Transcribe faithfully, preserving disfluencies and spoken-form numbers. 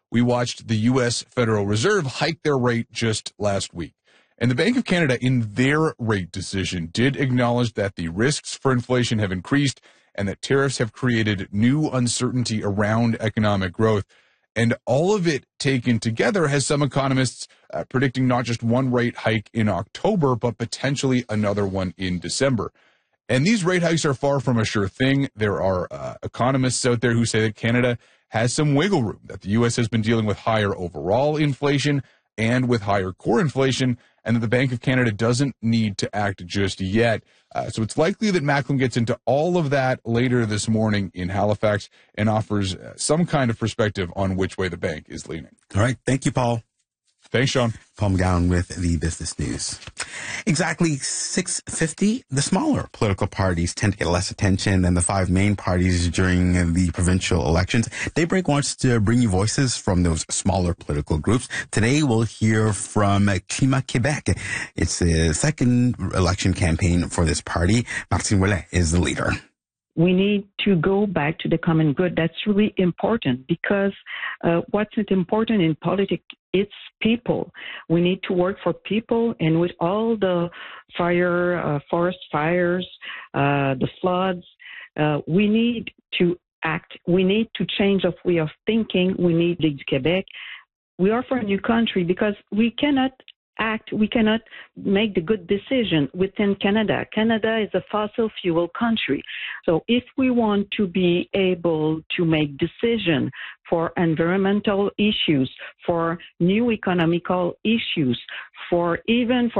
we watched the U S Federal Reserve hike their rate just last week. And the Bank of Canada, in their rate decision, did acknowledge that the risks for inflation have increased and that tariffs have created new uncertainty around economic growth. And all of it taken together has some economists uh, predicting not just one rate hike in October, but potentially another one in December. And these rate hikes are far from a sure thing. There are uh, economists out there who say that Canada has some wiggle room, that the U S has been dealing with higher overall inflation and with higher core inflation, and that the Bank of Canada doesn't need to act just yet. Uh, so it's likely that Macklin gets into all of that later this morning in Halifax and offers uh, some kind of perspective on which way the bank is leaning. All right. Thank you, Paul. Thanks, Sean. Paul McGowan with the Business News. Exactly six fifty, the smaller political parties tend to get less attention than the five main parties during the provincial elections. Daybreak wants to bring you voices from those smaller political groups. Today, we'll hear from Climat Québec. It's the second election campaign for this party. Martine Ouellet is the leader. We need to go back to the common good. That's really important because uh, what's important in politics, it's people. We need to work for people, and with all the fire, uh, forest fires, uh, the floods, uh, we need to act. We need to change our way of thinking. We need Ligue du Québec. We are for a new country because we cannot act, we cannot make the good decision within Canada. Canada is a fossil fuel country. So if we want to be able to make decisions for environmental issues, for new economical issues, for even for